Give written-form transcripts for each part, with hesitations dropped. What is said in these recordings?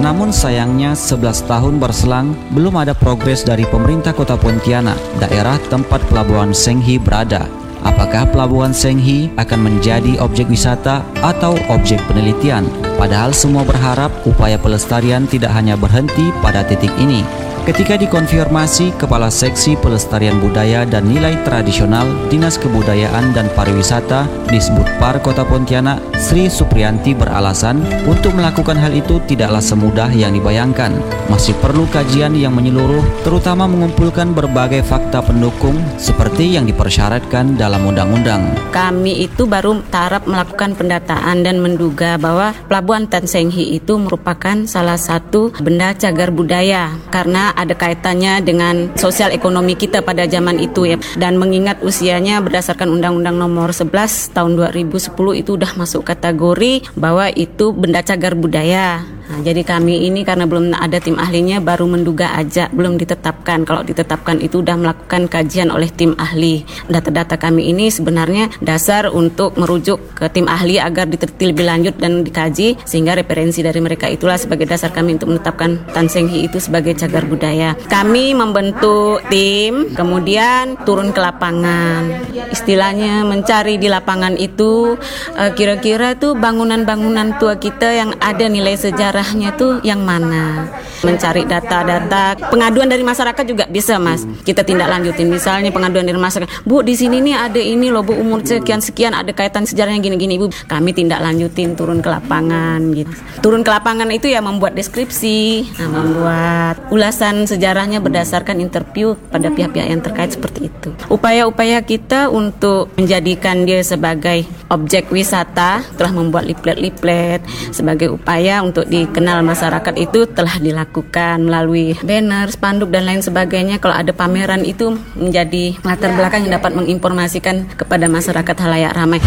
Namun sayangnya 11 tahun berselang belum ada progres dari pemerintah Kota Pontianak, daerah tempat Pelabuhan Senghi berada. Apakah Pelabuhan Senghi akan menjadi objek wisata atau objek penelitian? Padahal semua berharap upaya pelestarian tidak hanya berhenti pada titik ini. Ketika dikonfirmasi, Kepala Seksi Pelestarian Budaya dan Nilai Tradisional Dinas Kebudayaan dan Pariwisata Disbudpar Kota Pontianak, Sri Supriyanti beralasan untuk melakukan hal itu tidaklah semudah yang dibayangkan. Masih perlu kajian yang menyeluruh, terutama mengumpulkan berbagai fakta pendukung seperti yang dipersyaratkan dalam undang-undang. Kami itu baru taraf melakukan pendataan dan menduga bahwa Pelabuhan Tan Senghi itu merupakan salah satu benda cagar budaya karena ada kaitannya dengan sosial ekonomi kita pada zaman itu ya. Dan mengingat usianya berdasarkan Undang-Undang Nomor 11 tahun 2010 itu udah masuk kategori bahwa itu benda cagar budaya. Nah, jadi kami ini karena belum ada tim ahlinya baru menduga aja, belum ditetapkan. Kalau ditetapkan itu udah melakukan kajian oleh tim ahli. Data-data kami ini sebenarnya dasar untuk merujuk ke tim ahli agar diteliti lebih lanjut dan dikaji, sehingga referensi dari mereka itulah sebagai dasar kami untuk menetapkan Tan Senghi itu sebagai cagar budaya. Kami membentuk tim, kemudian turun ke lapangan. Istilahnya mencari di lapangan itu kira-kira tuh bangunan-bangunan tua kita yang ada nilai sejarah tuh yang mana, mencari data-data pengaduan dari masyarakat juga bisa Mas, kita tindak lanjutin. Misalnya pengaduan dari masyarakat, Bu di sini nih ada ini loh Bu, umur sekian ada kaitan sejarahnya gini-gini Bu, kami tindak lanjutin turun ke lapangan gitu. Turun ke lapangan itu ya membuat deskripsi, membuat ulasan sejarahnya berdasarkan interview pada pihak-pihak yang terkait seperti itu. Upaya-upaya kita untuk menjadikan dia sebagai objek wisata telah membuat leaflet-leaflet sebagai upaya untuk dikenal masyarakat itu telah dilakukan melalui banner, spanduk dan lain sebagainya. Kalau ada pameran itu menjadi latar belakang yang dapat menginformasikan kepada masyarakat halayak ramai.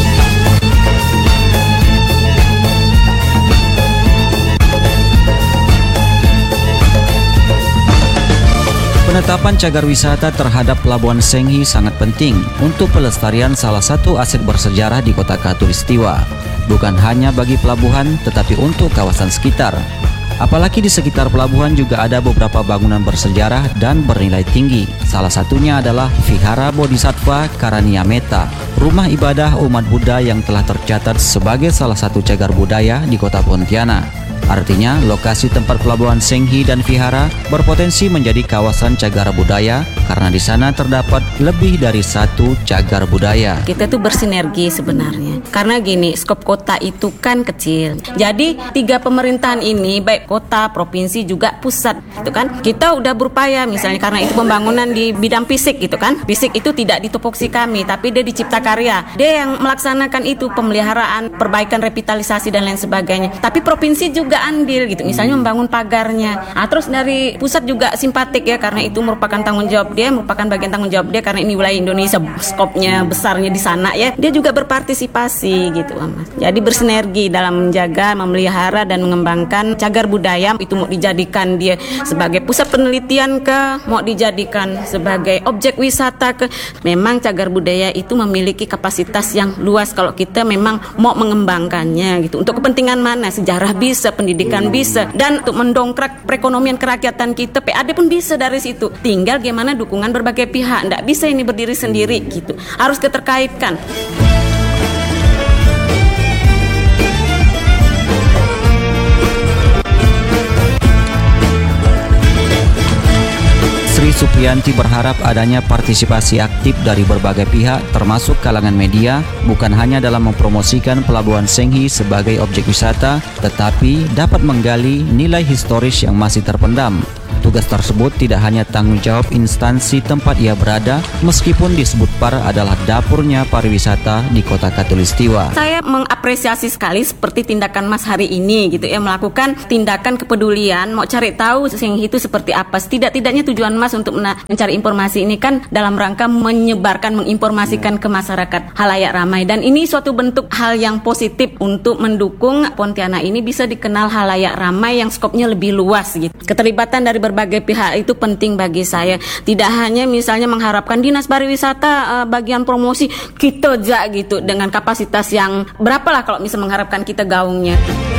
Penetapan cagar wisata terhadap Pelabuhan Senghi sangat penting untuk pelestarian salah satu aset bersejarah di Kota Khatulistiwa. Bukan hanya bagi pelabuhan, tetapi untuk kawasan sekitar. Apalagi di sekitar pelabuhan juga ada beberapa bangunan bersejarah dan bernilai tinggi. Salah satunya adalah Vihara Bodhisattva Karaniameta, rumah ibadah umat Buddha yang telah tercatat sebagai salah satu cagar budaya di Kota Pontianak. Artinya, lokasi tempat Pelabuhan Senghi dan Vihara berpotensi menjadi kawasan cagar budaya karena di sana terdapat lebih dari satu cagar budaya. Kita tuh bersinergi sebenarnya. Karena gini, skop kota itu kan kecil. Jadi, 3 pemerintahan ini baik kota, provinsi juga pusat, gitu kan. Kita udah berupaya misalnya karena itu pembangunan di bidang fisik gitu kan. Fisik itu tidak di topoksi kami, tapi dia di Cipta Karya. Dia yang melaksanakan itu pemeliharaan, perbaikan revitalisasi dan lain sebagainya. Tapi provinsi juga andil gitu, misalnya membangun pagarnya. Nah, terus dari pusat juga simpatik ya, karena itu merupakan tanggung jawab dia, merupakan bagian tanggung jawab dia karena ini wilayah Indonesia, skopnya besarnya di sana ya. Dia juga berpartisipasi gitu, Mas. Jadi bersinergi dalam menjaga, memelihara dan mengembangkan cagar budaya. Itu mau dijadikan dia sebagai pusat penelitian ke, mau dijadikan sebagai objek wisata ke. Memang cagar budaya itu memiliki kapasitas yang luas kalau kita memang mau mengembangkannya gitu. Untuk kepentingan mana? Sejarah bisa, pendidikan bisa, dan untuk mendongkrak perekonomian kerakyatan kita, PAD pun bisa dari situ. Tinggal gimana dukungan berbagai pihak. Nggak bisa ini berdiri sendiri gitu. Harus keterkaitkan. Sri Supriyanti berharap adanya partisipasi aktif dari berbagai pihak termasuk kalangan media, bukan hanya dalam mempromosikan Pelabuhan Senghi sebagai objek wisata, tetapi dapat menggali nilai historis yang masih terpendam. Tugas tersebut tidak hanya tanggung jawab instansi tempat ia berada, meskipun Disbudpar adalah dapurnya pariwisata di Kota Khatulistiwa. Saya mengapresiasi sekali seperti tindakan Mas hari ini gitu ya, melakukan tindakan kepedulian, mau cari tahu Senghi itu seperti apa. Setidak-tidaknya tujuan Mas untuk mencari informasi ini kan dalam rangka menyebarkan, menginformasikan ke masyarakat halayak ramai, dan ini suatu bentuk hal yang positif untuk mendukung Pontianak ini bisa dikenal halayak ramai yang skopnya lebih luas gitu. Keterlibatan dari berbagai pihak itu penting bagi saya. Tidak hanya misalnya mengharapkan Dinas Pariwisata bagian promosi kita aja gitu dengan kapasitas yang berapalah kalau misalnya mengharapkan kita gaungnya.